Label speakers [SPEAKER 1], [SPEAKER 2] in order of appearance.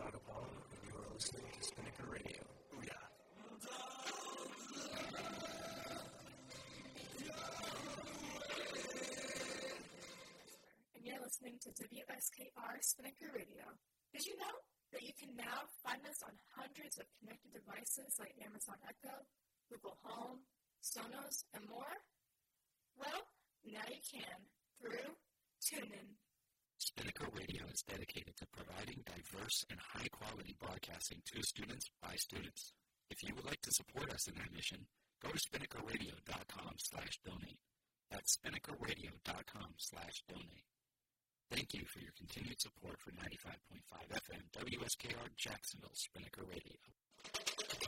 [SPEAKER 1] Todd Apollo, and you are listening to Spinnaker Radio. Booyah.
[SPEAKER 2] And you're listening to WSKR Spinnaker Radio. Did you know that you can now find us on hundreds of connected devices like Amazon Echo, Google Home, Sonos, and more? Well, now you can through TuneIn.
[SPEAKER 3] Spinnaker Radio is dedicated to providing diverse and high-quality broadcasting to students by students. If you would like to support us in that mission, go to spinnakerradio.com/donate. That's spinnakerradio.com/donate. Thank you for your continued support for 95.5 FM WSKR Jacksonville Spinnaker Radio.